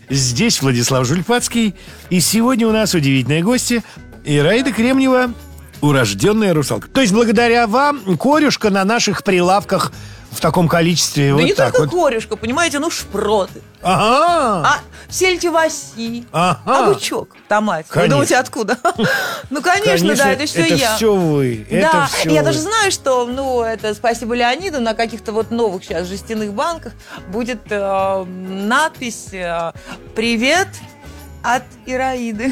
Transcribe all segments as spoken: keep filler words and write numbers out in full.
Здесь Владислав Жульпацкий. И сегодня у нас удивительные гости. Ираида Кремнева, урожденная русалка. То есть благодаря вам корюшка на наших прилавках в таком количестве. Да вот не так только вот. корюшка, понимаете, ну шпроты. Ага. А сельдь-оваси, Ага. а бычок, томат. Вы Конечно. думаете, откуда? Ну, конечно, да, это все это я. все вы. Это Да, все я вы. даже знаю, что, ну, это спасибо Леониду, на каких-то вот новых сейчас жестяных банках будет э, надпись э, «Привет от Ираиды».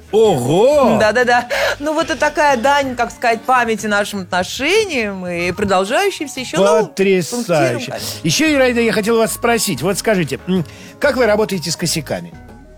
Ого! Да-да-да. Ну, вот это такая дань, как сказать, памяти нашим отношениям и продолжающимся еще, ну, Потрясающе. пунктиром, конечно. Еще, Ираида, я хотел вас спросить. Вот скажите, м, как вы работаете с косяками?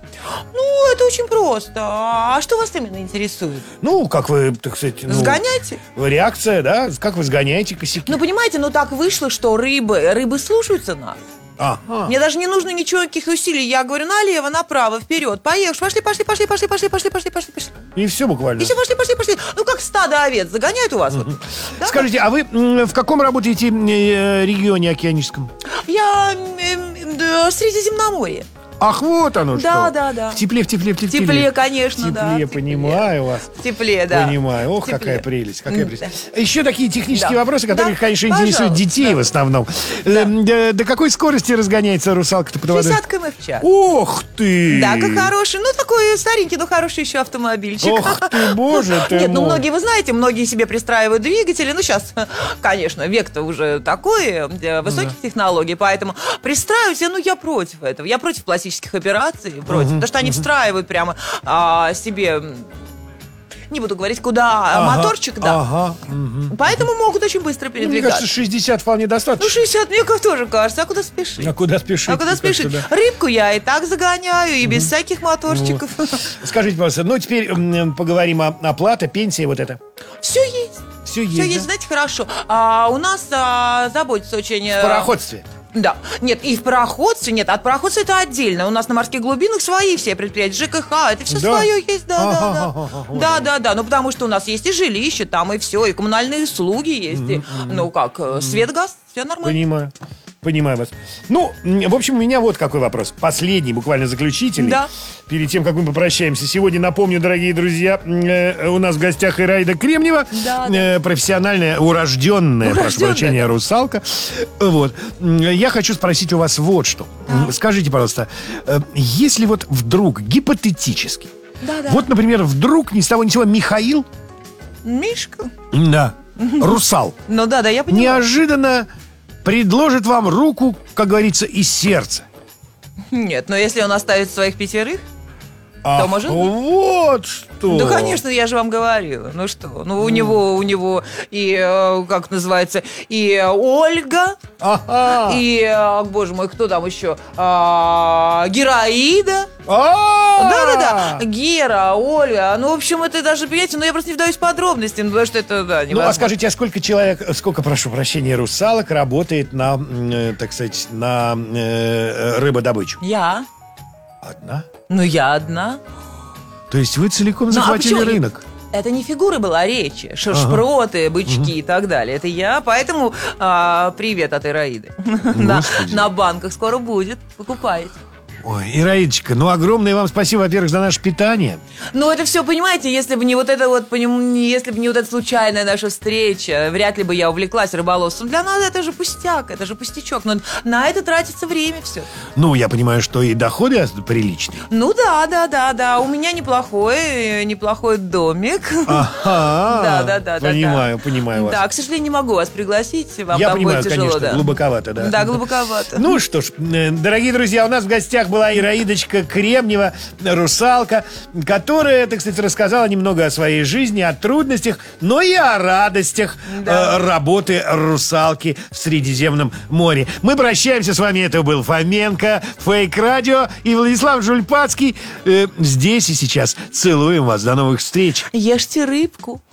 Ну, это очень просто. А что вас именно интересует? Ну, как вы, так сказать... ну, Сгоняйте? реакция, да? Как вы сгоняете косяки? Ну, понимаете, ну так вышло, что рыбы, рыбы слушаются нас. Ага. Мне даже не нужно ничего, никаких усилий. Я говорю, налево, направо, вперед, поехали, пошли, пошли, пошли, пошли, пошли, пошли, пошли, пошли, пошли. И все буквально. И все, пошли, пошли, пошли. Ну, как стадо овец загоняют у вас. Вот. Да? Скажите, а вы м, в каком работаете э, регионе океаническом? Я м, м, да, Средиземноморье. Ах, вот оно Да, что. да, да. В тепле, в тепле, в тепле. В тепле, конечно, В да, тепле, в тепле. понимаю вас. В тепле, да. Понимаю. Ох, В тепле. какая прелесть, какая М, прелесть. Еще такие технические Да. вопросы, которые, Да, конечно, интересуют пожалуйста, детей да. в основном. Э, До, до какой скорости разгоняется русалка-то под водой? шестьдесят километров в час. Ох ты! Да, как хороший, ну такой старенький, но хороший еще автомобильчик. Ох ты, боже ты Нет, ну мой. многие, вы знаете, многие себе пристраивают двигатели. Ну сейчас, конечно, век-то уже такой, э, высоких технологий, поэтому пристраивать, ну я против этого. Я против пластических операций, против, потому что они встраивают прямо а, себе... Не буду говорить, куда Ага, моторчик, да. Ага. мгм. Поэтому могут очень быстро Ну, Мне передвигаться. кажется, шестьдесят вполне достаточно. Ну, шестьдесят, мне как тоже кажется. А куда спешить? А куда спешить? А куда Мне спешить? кажется, да. Рыбку я и так загоняю, и без всяких моторчиков. Скажите, пожалуйста, ну теперь м, поговорим о оплате, пенсии, вот это. Все есть. Все есть, Все да? есть, знаете, хорошо. А, у нас а, заботится очень... В пароходстве. Да. Нет, и в пароходстве нет. От пароходства это отдельно. У нас на морских глубинах свои все предприятия. ЖКХ, это все Да? свое есть, да, да, да. Ага, ой. Да, да, да. Ну, потому что у нас есть и жилище там, и все, и коммунальные услуги есть. и, ну, как, э, свет, газ, все нормально. Понимаю. Понимаю вас. Ну, м, в общем, у меня вот какой вопрос. Последний, буквально заключительный. Да. Перед тем, как мы попрощаемся. Сегодня, напомню, дорогие друзья, э, у нас в гостях Ираида Кремнева. Да, э, профессиональная, урожденная, прошу Урожденная, прощения, да. русалка. Вот. М, Я хочу спросить у вас вот что. М, Скажите, пожалуйста, э, если вот вдруг, гипотетически, Да, да. вот, например, вдруг ни с того ни с сего Михаил, Мишка. да, русал, Ну, да, да, я понимаю. неожиданно предложит вам руку, как говорится, из сердца. Нет, но если он оставит своих пятерых, Ах, может быть. вот что. да, конечно, я же вам говорю. Ну что, ну у него, у него и, э, как называется, и Ольга, Ага. и, э, боже мой, кто там еще? А, Гераида. А! Да-да-да, Гера, Ольга. Ну, в общем, это даже, понимаете, ну я просто не вдаюсь в подробности, потому что это, да, Ну, невозможно. а скажите, а сколько человек, сколько, прошу прощения, русалок работает на, м, э, так сказать, на э, рыбодобычу? Я? Одна? Ну, я одна. То есть вы целиком Ну, а захватили почему? рынок? Это не фигуры была речи, ш- шпроты, бычки и так далее. Это я, поэтому а, привет от Ираиды. На, Господи. на банках скоро будет, покупайте. Ой, Ираидочка, ну огромное вам спасибо, во-первых, за наше питание. Ну, это все, понимаете, если бы не вот это вот, поним- если бы не вот эта случайная наша встреча, вряд ли бы я увлеклась рыболовством. Для нас это же пустяк, это же пустячок. Но на это тратится время все. Ну, я понимаю, что и доходы приличные. Ну да, да, да, да. У меня неплохой, неплохой домик. Ага. Да, да, да, да. Понимаю, понимаю вас. Да, к сожалению, не могу вас пригласить. Вам Я там понимаю, будет тяжело, конечно, да. глубоковато, да. Да, глубоковато. Ну что ж, э, дорогие друзья, у нас в гостях была Ираидочка Кремнева, русалка, которая, так сказать, рассказала немного о своей жизни, о трудностях, но и о радостях Да. э, работы русалки в Средиземном море. Мы прощаемся с вами. Это был Фоменко, Фейк Радио и Владислав Жульпацкий. Э, здесь и сейчас. Целуем вас. До новых встреч. Ешьте рыбку.